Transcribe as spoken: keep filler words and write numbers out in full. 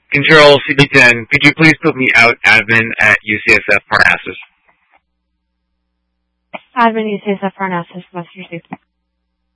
Control C B ten, could you please put me out admin at U C S F Parnassus? Admin U C S F Parnassus must receive.